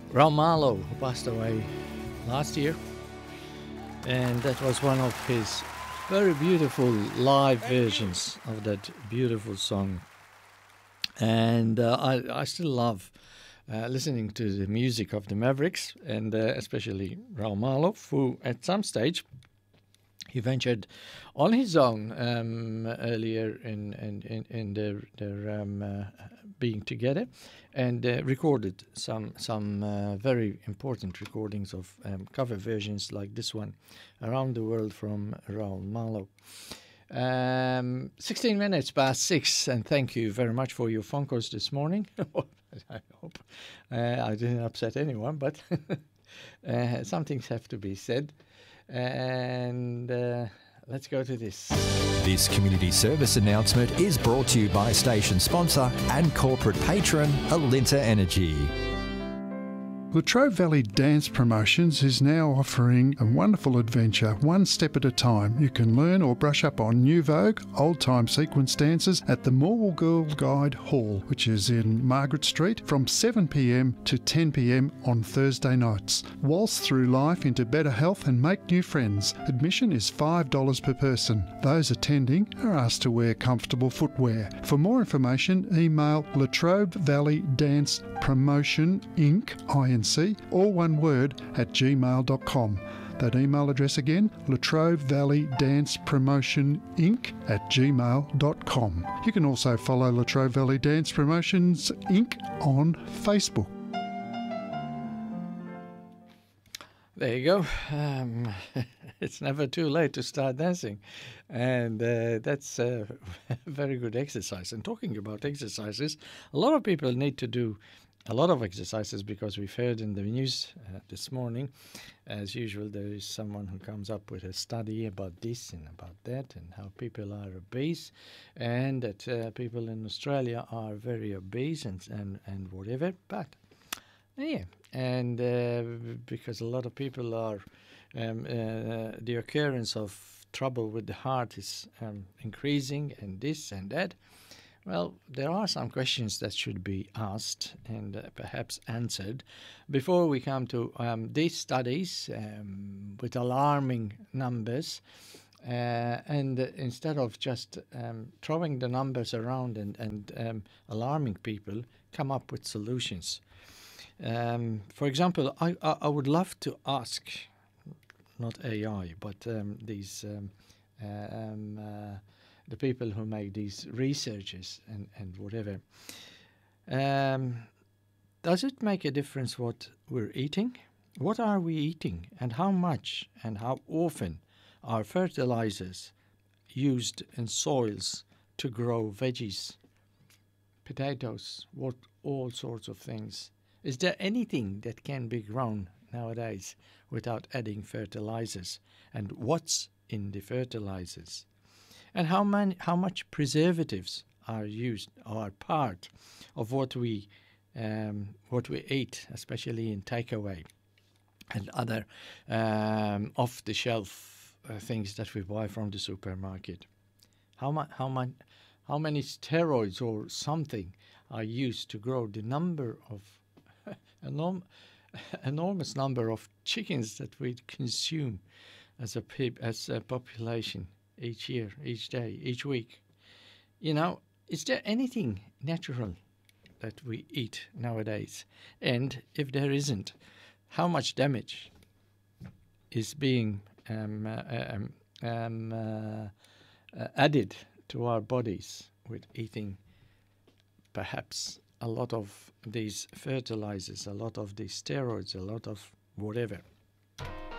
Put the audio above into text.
Raul Malo, who passed away last year, and that was one of his very beautiful live versions of that beautiful song. And I still love listening to the music of the Mavericks, and especially Raul Malo, who at some stage he ventured on his own earlier in their being together, and recorded some very important recordings of cover versions like this one, Around the World from Raul Malo. 16 minutes past 6, and thank you very much for your phone calls this morning. I hope I didn't upset anyone, but some things have to be said. And let's go to this. This community service announcement is brought to you by station sponsor and corporate patron Alinta Energy. Latrobe Valley Dance Promotions is now offering a wonderful adventure, one step at a time. You can learn or brush up on New Vogue, old-time sequence dances at the Morwell Girl Guide Hall, which is in Margaret Street, from 7 p.m. to 10 p.m. on Thursday nights. Waltz through life into better health and make new friends. Admission is $5 per person. Those attending are asked to wear comfortable footwear. For more information, email Latrobe Valley Dance Promotion Inc. all one word, at gmail.com. That email address again, Latrobe Valley Dance Promotion Inc. at gmail.com. You can also follow Latrobe Valley Dance Promotions Inc. on Facebook. There you go. It's never too late to start dancing. And that's a very good exercise. And talking about exercises, a lot of people need to do a lot of exercises, because we've heard in the news this morning, as usual, there is someone who comes up with a study about this and about that, and how people are obese, and that people in Australia are very obese and whatever. But yeah, and because a lot of people are, the occurrence of trouble with the heart is increasing, and this and that. Well, there are some questions that should be asked and perhaps answered before we come to these studies with alarming numbers. And instead of just throwing the numbers around and alarming people, come up with solutions. For example, I would love to ask, not AI, but these the people who make these researches and whatever. Does it make a difference what we're eating? What are we eating, and how much and how often are fertilizers used in soils to grow veggies, potatoes, all sorts of things? Is there anything that can be grown nowadays without adding fertilizers? And what's in the fertilizers? And how much preservatives are used, or are part of what we eat, especially in takeaway and other off-the-shelf things that we buy from the supermarket? How many steroids or something are used to grow the number of enormous number of chickens that we consume as a population? Each year, each day, each week. You know, is there anything natural that we eat nowadays? And if there isn't, how much damage is being added to our bodies with eating perhaps a lot of these fertilizers, a lot of these steroids, a lot of whatever?